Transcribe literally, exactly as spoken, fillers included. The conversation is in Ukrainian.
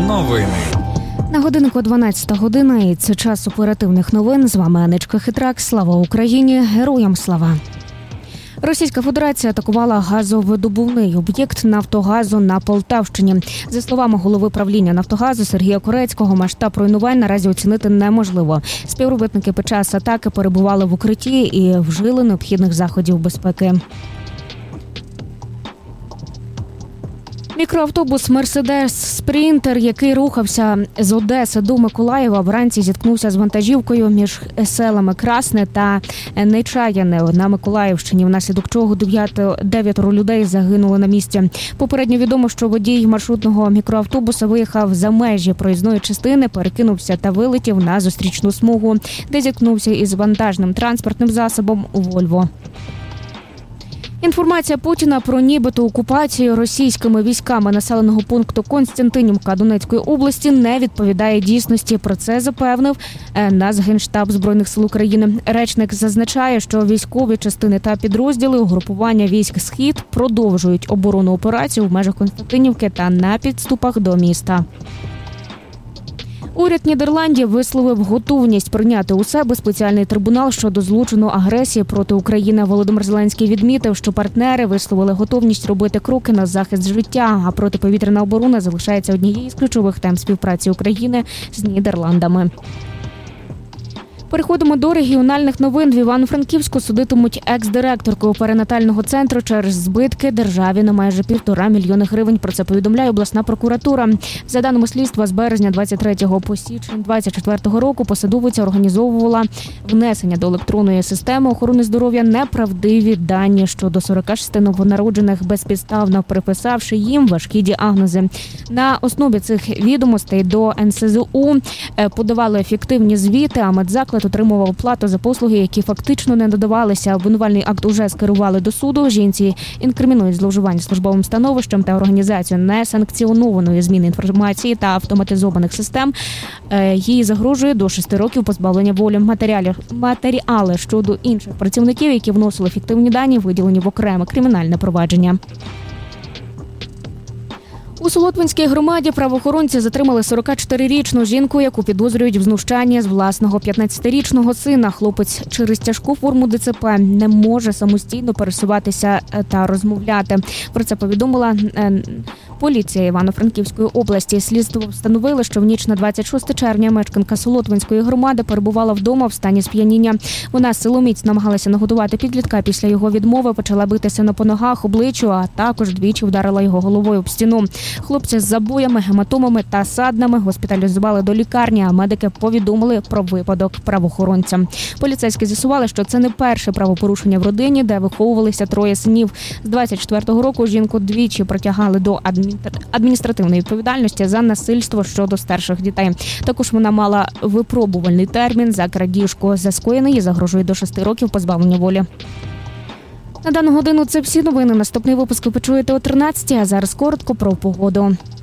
Новини. На годиннику дванадцята година, і це час оперативних новин. З вами Анечка Хитрак. Слава Україні! Героям слава! Російська Федерація атакувала газовидобувний об'єкт «Нафтогазу» на Полтавщині. За словами голови правління «Нафтогазу» Сергія Корецького, масштаб руйнувань наразі оцінити неможливо. Співробітники під час атаки перебували в укритті і вжили необхідних заходів безпеки. Мікроавтобус «Мерседес Спрінтер», який рухався з Одеси до Миколаєва, вранці зіткнувся з вантажівкою між селами Красне та Нечаяне на Миколаївщині, внаслідок чого дев'ятеро людей загинули на місці. Попередньо відомо, що водій маршрутного мікроавтобуса виїхав за межі проїзної частини, перекинувся та вилетів на зустрічну смугу, де зіткнувся із вантажним транспортним засобом «Вольво». Інформація Путіна про нібито окупацію російськими військами населеного пункту Константинівка Донецької області не відповідає дійсності. Про це запевнив Нацгенштаб Збройних сил України. Речник зазначає, що військові частини та підрозділи угрупування військ «Схід» продовжують оборонну операцію в межах Константинівки та на підступах до міста. Уряд Нідерландів висловив готовність прийняти у себе спеціальний трибунал щодо злочину агресії проти України. Володимир Зеленський відмітив, що партнери висловили готовність робити кроки на захист життя, а протиповітряна оборона залишається однією з ключових тем співпраці України з Нідерландами. Переходимо до регіональних новин. В Івано-Франківську судитимуть екс-директорку перинатального центру через збитки державі на майже півтора мільйони гривень. Про це повідомляє обласна прокуратура. За даними слідства, з березня двадцять третього по січень двадцять четвертого року посадовиця організовувала внесення до електронної системи охорони здоров'я неправдиві дані щодо сорока шести новонароджених, безпідставно приписавши їм важкі діагнози. На основі цих відомостей до ен ес зе у подавали ефективні звіти, а медзаклад отримував плату за послуги, які фактично не додавалися. Обвинувальний акт уже скерували до суду. Жінці інкримінують зловживання службовим становищем та організацію несанкціонованої зміни інформації та автоматизованих систем. Їй загрожує до шести років позбавлення волі. Матеріали, матеріали щодо інших працівників, які вносили фіктивні дані, виділені в окреме кримінальне провадження. У Солотвинській громаді правоохоронці затримали сорокачотирирічну жінку, яку підозрюють в знущанні з власного п'ятнадцятирічного сина. Хлопець через тяжку форму де це пе не може самостійно пересуватися та розмовляти. Про це повідомила поліція Івано-Франківської області. Слідство встановило, що в ніч на двадцять шосте червня мешканка Солотвинської громади перебувала вдома в стані сп'яніння. Вона силоміць намагалася нагодувати підлітка. Після його відмови почала бити сина по ногах, обличчю, а також двічі вдарила його головою об стіну. Хлопця з забоями, гематомами та саднами госпіталізували до лікарні, а медики повідомили про випадок правоохоронцям. Поліцейські з'ясували, що це не перше правопорушення в родині, де виховувалися троє синів. З двадцять четвертого року жінку двічі притягали до адміністративної відповідальності за насильство щодо старших дітей. Також вона мала випробувальний термін за крадіжку. За скоєне їй загрожує до шести років позбавлення волі. На дану годину це всі новини. Наступний випуск ви почуєте о тринадцятій, а зараз коротко про погоду.